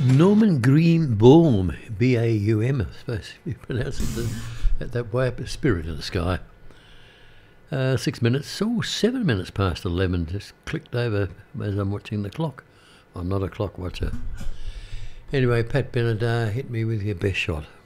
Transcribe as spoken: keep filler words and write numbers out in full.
Norman Greenbaum, B A U M, I suppose you pronounce it the, that, that way, but Spirit in the Sky. Uh, six minutes, oh, seven minutes past eleven, just clicked over as I'm watching the clock. I'm not a clock watcher. Anyway, Pat Benatar, hit me with your best shot.